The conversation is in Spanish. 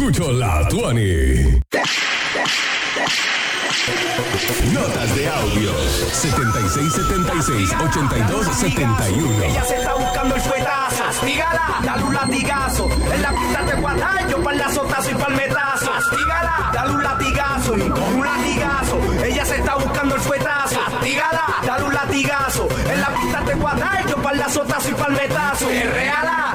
escucho la Tuani. Notas de audio 7676-8271. Ella se está buscando el fuetazo. Castígala, dale un latigazo. En la pista te guadallo, para el azotazo y palmetazo. Castígala, dale un latigazo y con un latigazo. Ella se está buscando el fuetazo. Castígala, dale un latigazo. En la pista te guadallo, para el azotazo y palmetazo. Perréala.